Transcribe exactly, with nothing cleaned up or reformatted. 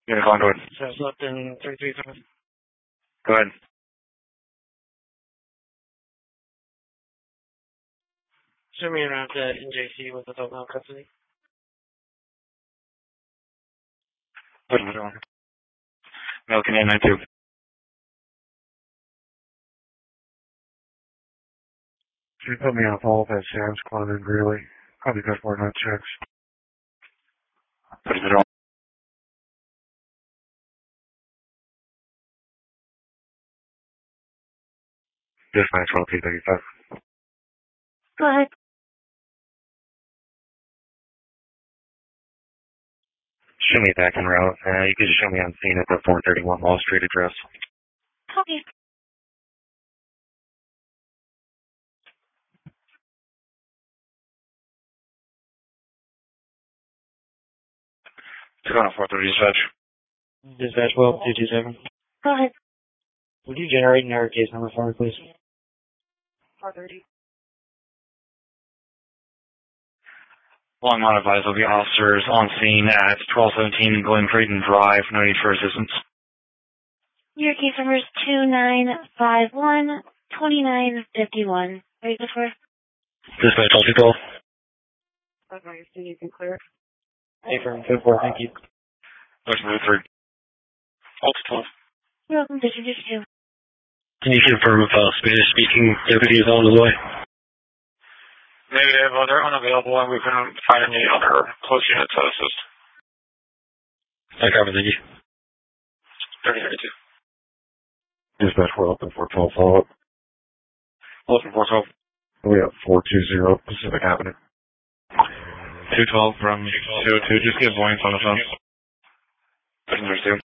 Yeah, go on, go ahead. So it's left in three three three. Go ahead. Show me around to N J C with the total custody. What is it on? American eight nine two. She put me on hold at Sam's Club in Greeley. Probably because we're not checks. What is it on? Dispatch twelve P thirty-five. Go ahead. Show me back en route. Uh, you can just show me on scene at the four thirty-one Wall Street address. Okay. Two on four thirty dispatch. Dispatch twelve two two seven. Go ahead. Would you generate an error case number for me, please? four thirty. Long modified will be officers on scene at twelve seventeen Glen Creighton Drive. No need for assistance. Your case number is two nine five one two nine five one. Ready before? Dispatch twelve two twelve. Okay, so you can clear it. Hey, firm code four, thank you. Motion move three. Alt twelve. You're welcome, District two. Can you confirm if uh, Spanish speaking deputy is on the way? Negative, well, they're unavailable and we couldn't find any other close units to assist. I cover, thank you. thirty thirty-two. Dispatch we're open for twelve follow-up. Open four twelve. We have four two zero Pacific Avenue. two twelve from two oh two. Just give Williams on the phone. Prisoners two.